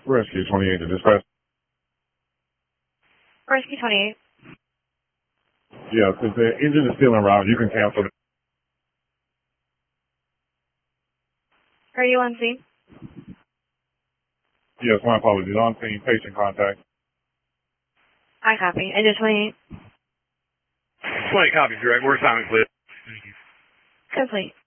Rescue 28 to dispatch. Rescue 28. Yes, if the engine is still en route, you can cancel it. Are you on scene? Yes, my apologies. On scene, patient contact. I copy. Engine 28. 20 copies, direct. We're assignment clear. Complete.